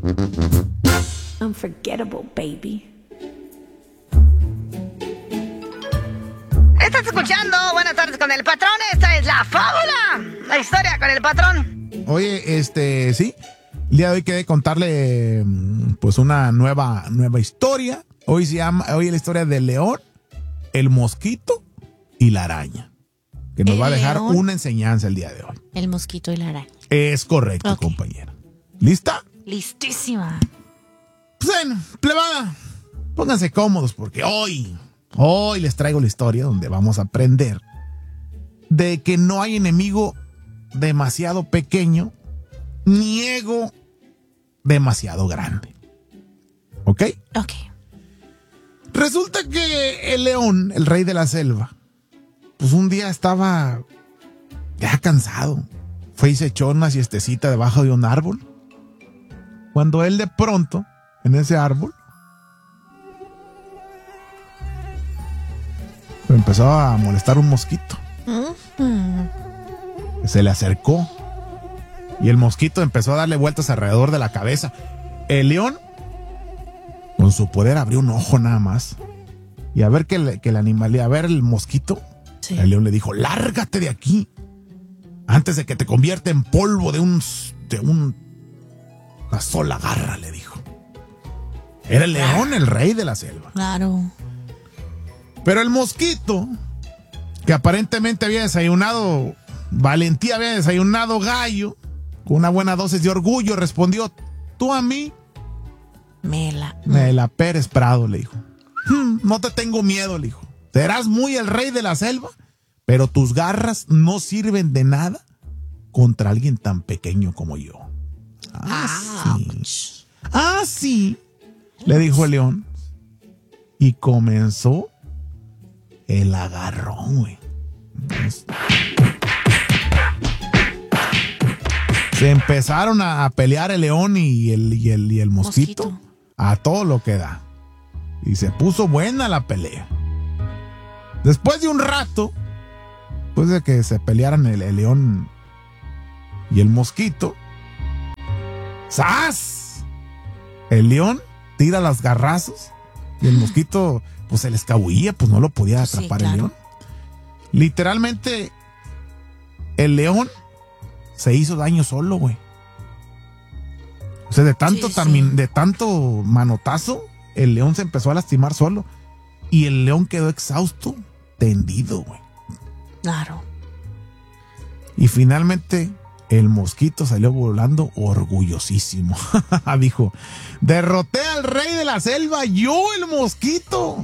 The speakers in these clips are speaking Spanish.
Unforgettable, baby. Estás escuchando Buenas tardes con el patrón. Esta es la fábula. La historia con el patrón. Oye, sí. El día de hoy quería contarle pues una nueva historia. Hoy es la historia del león, el mosquito y la araña. Que nos va a dejar una enseñanza el día de hoy. El mosquito y la araña. Es correcto, Okay. compañera. ¿Lista? Listísima. Pues bueno, plebada, pónganse cómodos porque hoy les traigo la historia donde vamos a aprender de que no hay enemigo demasiado pequeño ni ego demasiado grande. ¿Ok? Ok. Resulta que el león, el rey de la selva, pues un día estaba ya cansado. Fue y se echó una siestecita debajo de un árbol. Cuando él de pronto, en ese árbol, lo empezó a molestar un mosquito. Se le acercó y el mosquito empezó a darle vueltas alrededor de la cabeza. El león, con su poder, abrió un ojo nada más. Y a ver que el animal, a ver el mosquito, Sí. el león le dijo: lárgate de aquí antes de que te convierta en polvo de una sola garra, le dijo. Era el león, el rey de la selva. Claro. Pero el mosquito, que aparentemente había desayunado valentía, había desayunado gallo, con una buena dosis de orgullo, respondió: tú a mí me la Pérez Prado, le dijo. No te tengo miedo, le dijo. Serás muy el rey de la selva, pero tus garras no sirven de nada contra alguien tan pequeño como yo. Sí, le dijo el león. Y comenzó el agarrón, güey. Se empezaron a pelear el león y el mosquito a todo lo que da. Y se puso buena la pelea. Después de un rato, después de que se pelearan el león y el mosquito, ¡zas! El león tira los garrazos y el mosquito pues se le escabullía, pues no lo podía atrapar, sí, claro. El león. Literalmente, el león se hizo daño solo, güey. O sea, de tanto manotazo, el león se empezó a lastimar solo. Y el león quedó exhausto, tendido, güey. Claro. Y finalmente, el mosquito salió volando orgullosísimo. Dijo: derroté al rey de la selva, yo, el mosquito.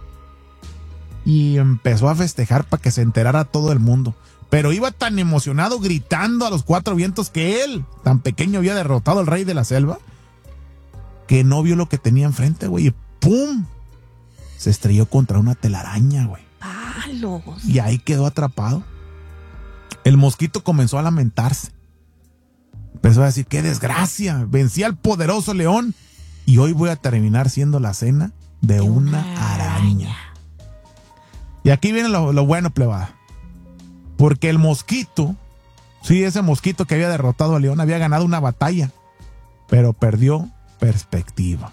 Y empezó a festejar para que se enterara todo el mundo. Pero iba tan emocionado, gritando a los cuatro vientos que él, tan pequeño, había derrotado al rey de la selva, que no vio lo que tenía enfrente, güey. Y ¡pum! Se estrelló contra una telaraña, güey. ¡Palos! Y ahí quedó atrapado. El mosquito comenzó a lamentarse. Empezó a decir: ¡qué desgracia! Vencí al poderoso león y hoy voy a terminar siendo la cena de una araña. Y aquí viene lo bueno, plebada. Porque el mosquito, sí, ese mosquito que había derrotado al león, había ganado una batalla, pero perdió perspectiva.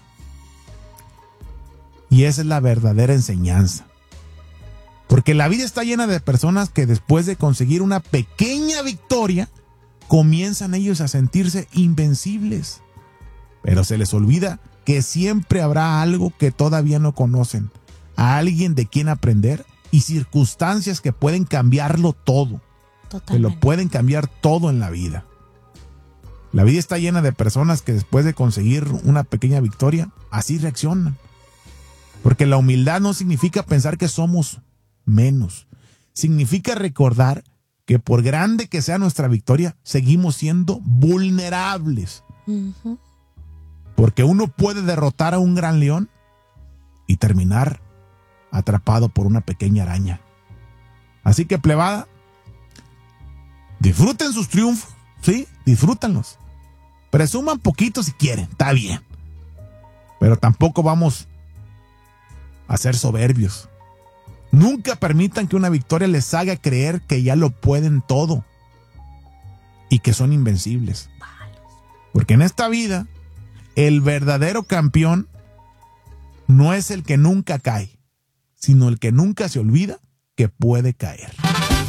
Y esa es la verdadera enseñanza. Porque la vida está llena de personas que después de conseguir una pequeña victoria, comienzan ellos a sentirse invencibles. Pero se les olvida que siempre habrá algo que todavía no conocen, a alguien de quien aprender y circunstancias que pueden cambiarlo todo. Totalmente. Que lo pueden cambiar todo en la vida. La vida está llena de personas que después de conseguir una pequeña victoria, así reaccionan. Porque la humildad no significa pensar que somos menos. Significa recordar que por grande que sea nuestra victoria, seguimos siendo vulnerables. Uh-huh. Porque uno puede derrotar a un gran león y terminar atrapado por una pequeña araña. Así que, plebada, disfruten sus triunfos, ¿sí? Disfrútenlos. Presuman poquito si quieren, está bien. Pero tampoco vamos a ser soberbios. Nunca permitan que una victoria les haga creer que ya lo pueden todo y que son invencibles. Porque en esta vida El verdadero campeón no es el que nunca cae, sino el que nunca se olvida que puede caer.